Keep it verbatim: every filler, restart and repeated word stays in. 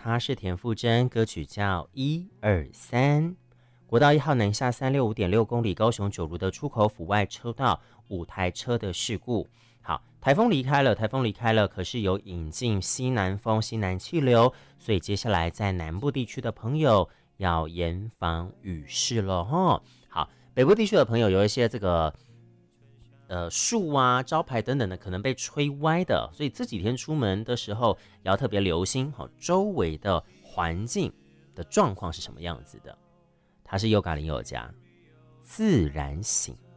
她是田馥甄，歌曲叫《一二三》。国道一号南下三六五点六公里，高雄九如的出口府外车道五台车的事故。好，台风离开了，台风离开了，可是有引进西南风、西南气流，所以接下来在南部地区的朋友要严防雨势了哈。好，北部地区的朋友有一些这个呃树啊、招牌等等的可能被吹歪的，所以这几天出门的时候也要特别留心，好，周围的环境的状况是什么样子的。它是优嘎林宥嘉，自然醒。